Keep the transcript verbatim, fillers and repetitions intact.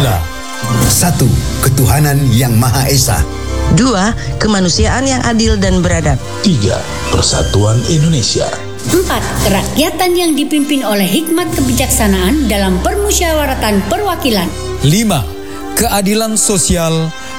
Pancasila. Satu, ketuhanan yang Maha Esa. Dua, kemanusiaan yang adil dan beradab. Tiga, persatuan Indonesia. Empat, kerakyatan yang dipimpin oleh hikmat kebijaksanaan dalam permusyawaratan perwakilan. Lima, keadilan sosial